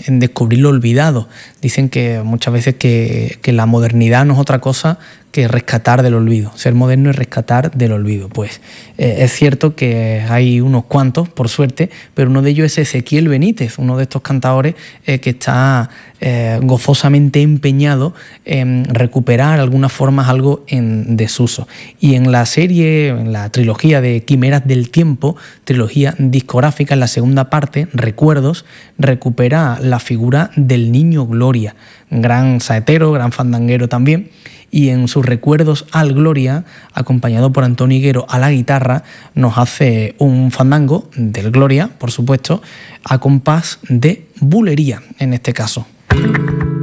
en descubrir lo olvidado. Dicen que muchas veces que la modernidad no es otra cosa que rescatar del olvido. Ser moderno es rescatar del olvido. Pues es cierto que hay unos cuantos, por suerte, pero uno de ellos es Ezequiel Benítez, uno de estos cantadores que está gozosamente empeñado en recuperar algunas formas algo en desuso. Y en la serie, en la trilogía de Quimeras del Tiempo, trilogía discográfica, en la segunda parte, Recuerdos, recupera la figura del Niño Gloria, gran saetero, gran fandanguero también, y en sus Recuerdos al Gloria, acompañado por Antonio Higuero a la guitarra, nos hace un fandango del Gloria, por supuesto, a compás de bulería en este caso.